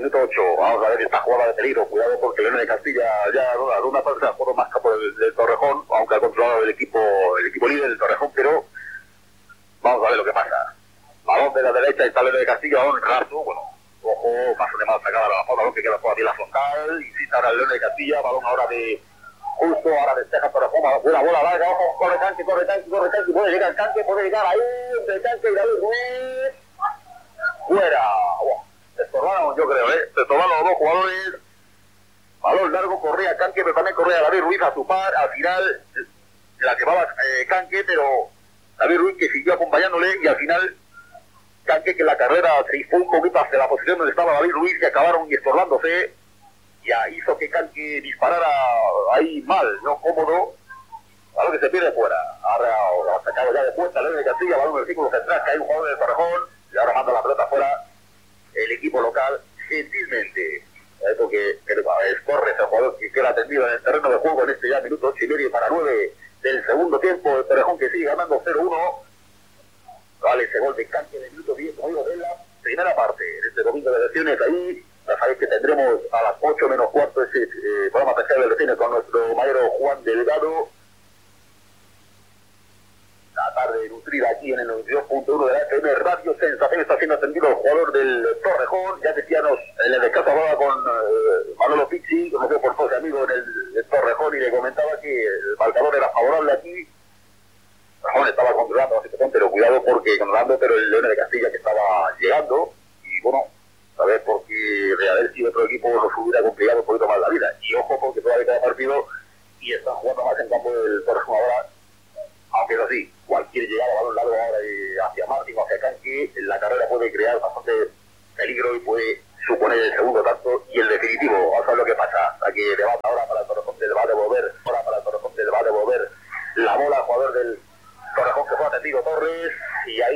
minuto 8. Vamos a ver esta jugada de peligro. Cuidado porque Leones de Castilla ya a una parte se jugado más campo del Torrejón, aunque ha controlado el equipo líder del Torrejón, pero vamos a ver lo que pasa. Balón de la derecha, está Leones de Castilla, balón raso, bueno, ojo, paso de mal sacada la balón que queda por aquí la frontal, insiste ahora el Leones de Castilla, balón ahora de justo, ahora despeja Torrejón, buena bola larga, ojo, corre Canque, puede llegar Canque, puede llegar ahí, entre Canque y David Ruiz, fuera, se estorbaron, yo creo, se estorbaron los dos jugadores, balón largo, corría Canque, pero también corría David Ruiz a su par, al final la llevaba Canque, pero David Ruiz que siguió acompañándole y al final Canque que en la carrera se fue un poquito hacia la posición donde estaba David Ruiz y acabaron estorbándose, ya hizo que Canque disparara ahí mal, no cómodo, balón que se pierde fuera, ahora ha sacado ya de puerta Leones de Castilla, balón del círculo central, que hay un jugador del Torrejón y ahora manda la pelota fuera el equipo local gentilmente, porque Torres, el jugador que queda atendido en el terreno de juego en este ya minuto 8:30 para 9 del segundo tiempo, el Torrejón que sigue ganando 0-1. Vale, ese gol de Canque de minuto 10 de la primera parte. En este domingo de lesiones ahí, ya sabéis que tendremos a las 8 menos cuarto ese programa especial de lesiones con nuestro maestro Juan Delgado. La tarde nutrida aquí en el 92.1 de la FM Radio Sensación, está siendo atendido el jugador del Torrejón. Ya decíamos, en el descanso hablaba con Manolo Pizzi, que me fue por todo amigo en el Torrejón, y le comentaba que el marcador era favorable aquí. Torrejón estaba controlando la situación, pero cuidado porque controlando, pero el Leones de Castilla que estaba llegando, y bueno, a ver, porque de haber sido otro equipo nos hubiera complicado un poquito más la vida. Y ojo, porque todavía queda partido y están jugando más en campo del Torrejón ahora. Aunque es así, cualquier llegada a balón largo ahora hacia Martín o hacia Canque, la carrera puede